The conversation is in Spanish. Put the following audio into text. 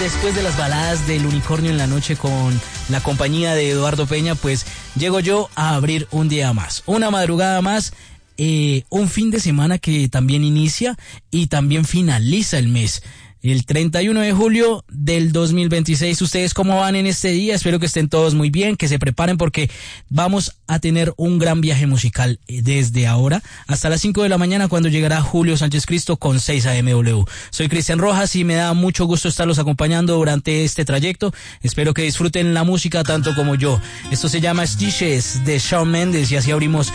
después de las baladas del Unicornio en la Noche con la compañía de Eduardo Peña, pues llego yo a abrir un día más, una madrugada más, un fin de semana que también inicia y también finaliza el mes. El 31 de julio del 2026. ¿Ustedes cómo van en este día? Espero que estén todos muy bien, que se preparen porque vamos a tener un gran viaje musical desde ahora hasta las 5 de la mañana cuando llegará Julio Sánchez Cristo con 6 AMW. Soy Cristian Rojas y me da mucho gusto estarlos acompañando durante este trayecto. Espero que disfruten la música tanto como yo. Esto se llama Stitches de Shawn Mendes y así abrimos